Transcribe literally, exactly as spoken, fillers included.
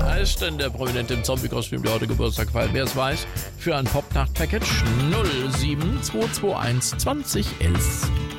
heißt denn der Prominente im Zombie-Kostüm, der heute Geburtstag feiert? Wer es weiß, für ein Popnacht-Package null sieben zwei zwei eins zwanzig elf.